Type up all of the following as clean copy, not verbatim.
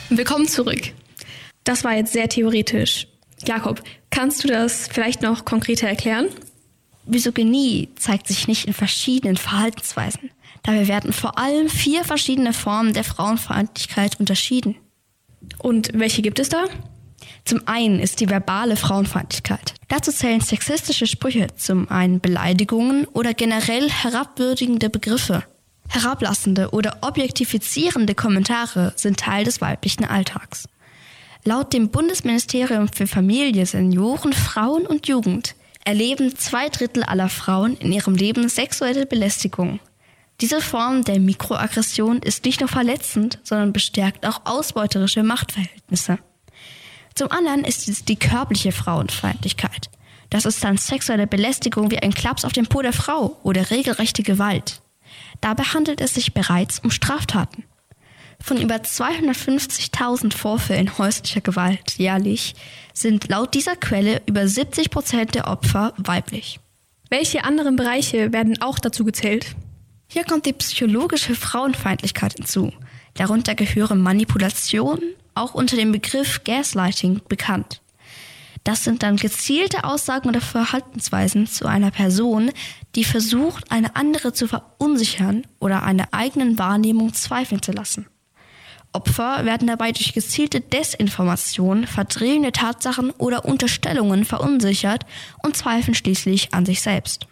Willkommen zurück. Das war jetzt sehr theoretisch. Jakob, kannst du das vielleicht noch konkreter erklären? Misogynie zeigt sich nicht in verschiedenen Verhaltensweisen. Dabei werden vor allem 4 verschiedene Formen der Frauenfeindlichkeit unterschieden. Und welche gibt es da? Zum einen ist die verbale Frauenfeindlichkeit. Dazu zählen sexistische Sprüche, zum einen Beleidigungen oder generell herabwürdigende Begriffe. Herablassende oder objektifizierende Kommentare sind Teil des weiblichen Alltags. Laut dem Bundesministerium für Familie, Senioren, Frauen und Jugend erleben 2/3 aller Frauen in ihrem Leben sexuelle Belästigung. Diese Form der Mikroaggression ist nicht nur verletzend, sondern bestärkt auch ausbeuterische Machtverhältnisse. Zum anderen ist es die körperliche Frauenfeindlichkeit. Das ist dann sexuelle Belästigung wie ein Klaps auf den Po der Frau oder regelrechte Gewalt. Dabei handelt es sich bereits um Straftaten. Von über 250.000 Vorfällen häuslicher Gewalt jährlich sind laut dieser Quelle über 70% der Opfer weiblich. Welche anderen Bereiche werden auch dazu gezählt? Hier kommt die psychologische Frauenfeindlichkeit hinzu. Darunter gehören Manipulationen, auch unter dem Begriff Gaslighting bekannt. Das sind dann gezielte Aussagen oder Verhaltensweisen zu einer Person, die versucht, eine andere zu verunsichern oder einer eigenen Wahrnehmung zweifeln zu lassen. Opfer werden dabei durch gezielte Desinformation, verdrehende Tatsachen oder Unterstellungen verunsichert und zweifeln schließlich an sich selbst.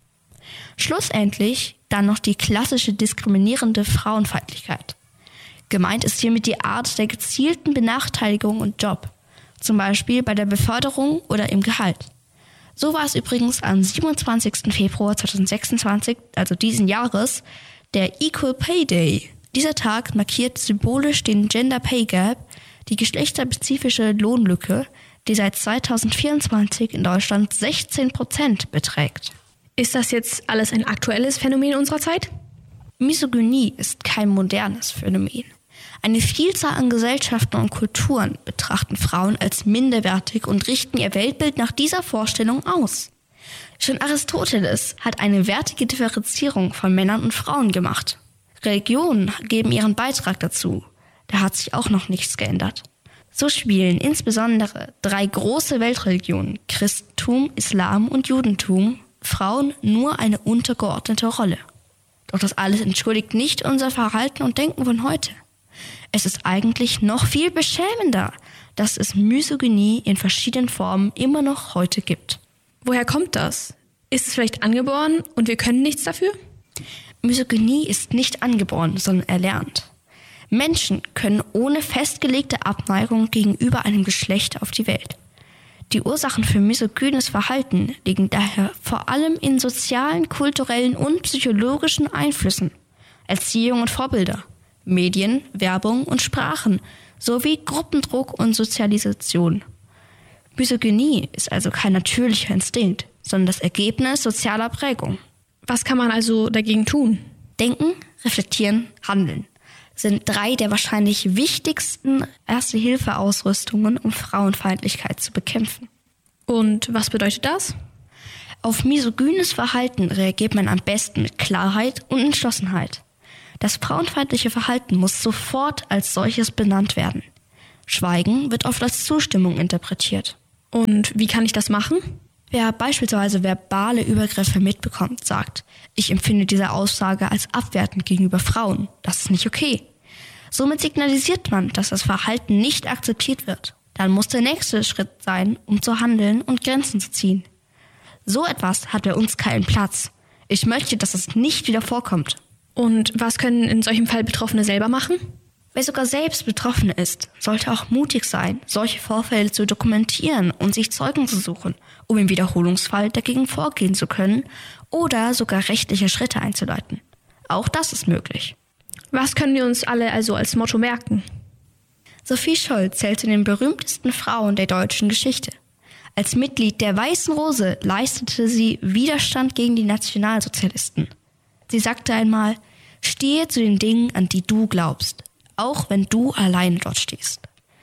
Schlussendlich dann noch die klassische diskriminierende Frauenfeindlichkeit. Gemeint ist hiermit die Art der gezielten Benachteiligung und Job, zum Beispiel bei der Beförderung oder im Gehalt. So war es übrigens am 27. Februar 2026, also diesen Jahres, der Equal Pay Day. Dieser Tag markiert symbolisch den Gender Pay Gap, die geschlechterspezifische Lohnlücke, die seit 2024 in Deutschland 16% beträgt. Ist das jetzt alles ein aktuelles Phänomen unserer Zeit? Misogynie ist kein modernes Phänomen. Eine Vielzahl an Gesellschaften und Kulturen betrachten Frauen als minderwertig und richten ihr Weltbild nach dieser Vorstellung aus. Schon Aristoteles hat eine wertige Differenzierung von Männern und Frauen gemacht. Religionen geben ihren Beitrag dazu. Da hat sich auch noch nichts geändert. So spielen insbesondere 3 große Weltreligionen, Christentum, Islam und Judentum, Frauen nur eine untergeordnete Rolle. Doch das alles entschuldigt nicht unser Verhalten und Denken von heute. Es ist eigentlich noch viel beschämender, dass es Misogynie in verschiedenen Formen immer noch heute gibt. Woher kommt das? Ist es vielleicht angeboren und wir können nichts dafür? Misogynie ist nicht angeboren, sondern erlernt. Menschen können ohne festgelegte Abneigung gegenüber einem Geschlecht auf die Welt. Die Ursachen für misogynes Verhalten liegen daher vor allem in sozialen, kulturellen und psychologischen Einflüssen, Erziehung und Vorbilder, Medien, Werbung und Sprachen sowie Gruppendruck und Sozialisation. Misogynie ist also kein natürlicher Instinkt, sondern das Ergebnis sozialer Prägung. Was kann man also dagegen tun? Denken, reflektieren, handeln sind 3 der wahrscheinlich wichtigsten Erste-Hilfe-Ausrüstungen, um Frauenfeindlichkeit zu bekämpfen. Und was bedeutet das? Auf misogynes Verhalten reagiert man am besten mit Klarheit und Entschlossenheit. Das frauenfeindliche Verhalten muss sofort als solches benannt werden. Schweigen wird oft als Zustimmung interpretiert. Und wie kann ich das machen? Wer beispielsweise verbale Übergriffe mitbekommt, sagt, ich empfinde diese Aussage als abwertend gegenüber Frauen. Das ist nicht okay. Somit signalisiert man, dass das Verhalten nicht akzeptiert wird. Dann muss der nächste Schritt sein, um zu handeln und Grenzen zu ziehen. So etwas hat bei uns keinen Platz. Ich möchte, dass es nicht wieder vorkommt. Und was können in solchem Fall Betroffene selber machen? Wer sogar selbst betroffen ist, sollte auch mutig sein, solche Vorfälle zu dokumentieren und sich Zeugen zu suchen, um im Wiederholungsfall dagegen vorgehen zu können oder sogar rechtliche Schritte einzuleiten. Auch das ist möglich. Was können wir uns alle also als Motto merken? Sophie Scholl zählt zu den berühmtesten Frauen der deutschen Geschichte. Als Mitglied der Weißen Rose leistete sie Widerstand gegen die Nationalsozialisten. Sie sagte einmal, stehe zu den Dingen, an die du glaubst, auch wenn du allein dort stehst.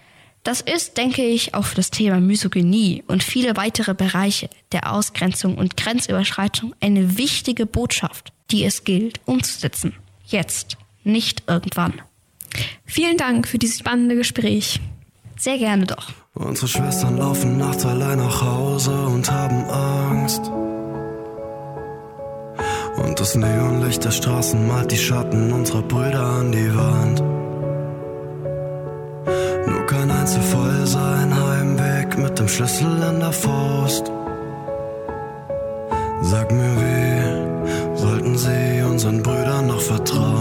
Das ist, denke ich, auch für das Thema Misogynie und viele weitere Bereiche der Ausgrenzung und Grenzüberschreitung eine wichtige Botschaft, die es gilt umzusetzen. Jetzt, nicht irgendwann. Vielen Dank für dieses spannende Gespräch. Sehr gerne doch. Unsere Schwestern laufen nachts allein nach Hause und haben Angst. Und das Neonlicht der Straßen malt die Schatten unserer Brüder an die Wand. Nur kein Einzelfall sein Heimweg mit dem Schlüssel in der Faust. Sag mir, wie sollten sie unseren Brüdern noch vertrauen?